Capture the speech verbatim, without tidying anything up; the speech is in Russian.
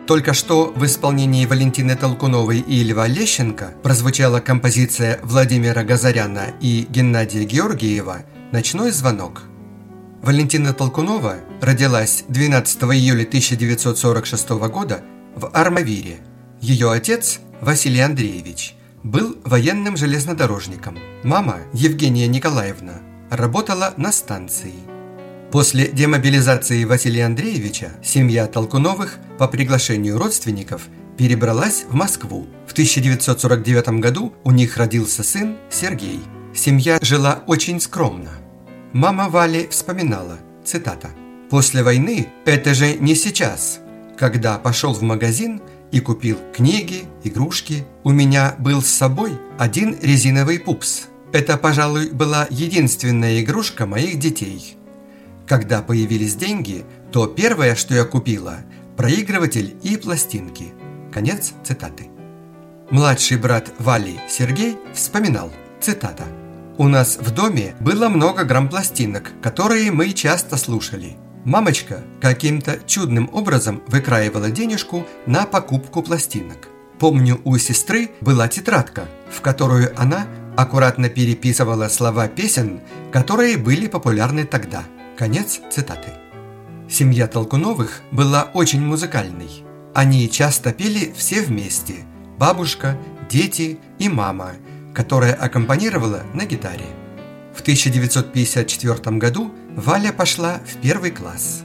Только что в исполнении Валентины Толкуновой и Льва Лещенко прозвучала композиция Владимира Газаряна и Геннадия Георгиева «Ночной звонок». Валентина Толкунова родилась двенадцатого июля тысяча девятьсот сорок шестого года в Армавире. Ее отец, Василий Андреевич, был военным железнодорожником. Мама, Евгения Николаевна, работала на станции. После демобилизации Василия Андреевича семья Толкуновых по приглашению родственников перебралась в Москву. В тысяча девятьсот сорок девятом году у них родился сын Сергей. Семья жила очень скромно. Мама Вали вспоминала, цитата: «После войны, это же не сейчас, когда пошел в магазин и купил книги, игрушки, у меня был с собой один резиновый пупс. Это, пожалуй, была единственная игрушка моих детей. Когда появились деньги, то первое, что я купила – проигрыватель и пластинки». Конец цитаты. Младший брат Вали, Сергей, вспоминал, цитата: «У нас в доме было много грампластинок, которые мы часто слушали. Мамочка каким-то чудным образом выкраивала денежку на покупку пластинок. Помню, у сестры была тетрадка, в которую она аккуратно переписывала слова песен, которые были популярны тогда». Конец цитаты. Семья Толкуновых была очень музыкальной. Они часто пели все вместе – бабушка, дети и мама, которая аккомпанировала на гитаре. В тысяча девятьсот пятьдесят четвёртом году Валя пошла в первый класс.